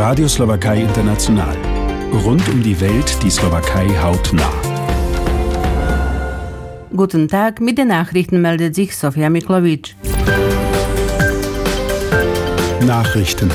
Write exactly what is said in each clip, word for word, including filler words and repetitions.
Radio Slowakei International. Rund um die Welt die Slowakei hautnah. Guten Tag, mit den Nachrichten meldet sich Sofia Miklowitsch. Nachrichten.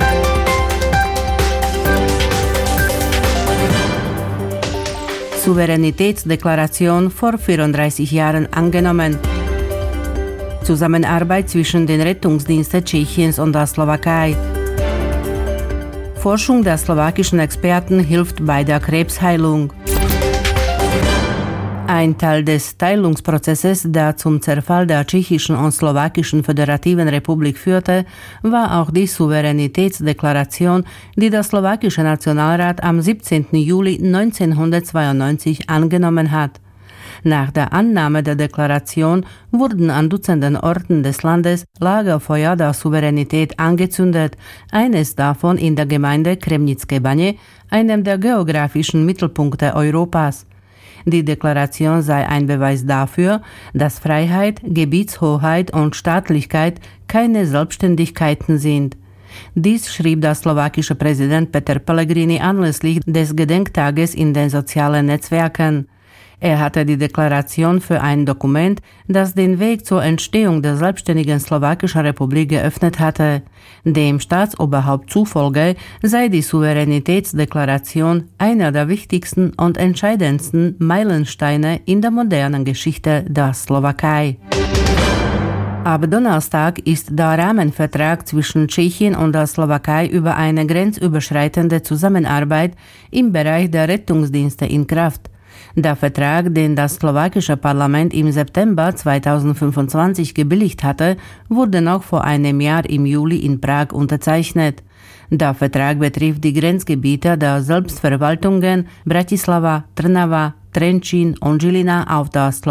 Souveränitätsdeklaration vor vierunddreißig Jahren angenommen. Zusammenarbeit zwischen den Rettungsdiensten Tschechiens und der Slowakei. Forschung der slowakischen Experten hilft bei der Krebsheilung. Ein Teil des Teilungsprozesses, der zum Zerfall der tschechischen und slowakischen Föderativen Republik führte, war auch die Souveränitätsdeklaration, die der slowakische Nationalrat am siebzehnten Juli neunzehnhundertzweiundneunzig angenommen hat. Nach der Annahme der Deklaration wurden an Dutzenden Orten des Landes Lagerfeuer der Souveränität angezündet, eines davon in der Gemeinde Kremnické Bane, einem der geografischen Mittelpunkte Europas. Die Deklaration sei ein Beweis dafür, dass Freiheit, Gebietshoheit und Staatlichkeit keine Selbstständigkeiten sind. Dies schrieb der slowakische Präsident Peter Pellegrini anlässlich des Gedenktages in den sozialen Netzwerken. Er hatte die Deklaration für ein Dokument, das den Weg zur Entstehung der selbstständigen slowakischen Republik geöffnet hatte. Dem Staatsoberhaupt zufolge sei die Souveränitätsdeklaration einer der wichtigsten und entscheidendsten Meilensteine in der modernen Geschichte der Slowakei. Ab Donnerstag ist der Rahmenvertrag zwischen Tschechien und der Slowakei über eine grenzüberschreitende Zusammenarbeit im Bereich der Rettungsdienste in Kraft. Der Vertrag, den das slowakische Parlament im September zweitausendfünfundzwanzig gebilligt hatte, wurde noch vor einem Jahr im Juli in Prag unterzeichnet. Der Vertrag betrifft die Grenzgebiete der Selbstverwaltungen Bratislava, Trnava, Trenčín und Žilina auf der